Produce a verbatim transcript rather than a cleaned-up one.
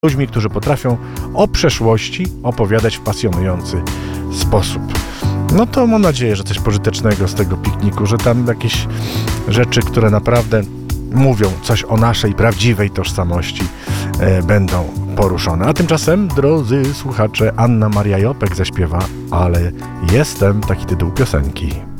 ludźmi, którzy potrafią o przeszłości opowiadać w pasjonujący sposób. No to mam nadzieję, że coś pożytecznego z tego pikniku, że tam jakieś rzeczy, które naprawdę mówią coś o naszej prawdziwej tożsamości, e, będą poruszone. A tymczasem, drodzy słuchacze, Anna Maria Jopek zaśpiewa Ale jestem, taki tytuł piosenki.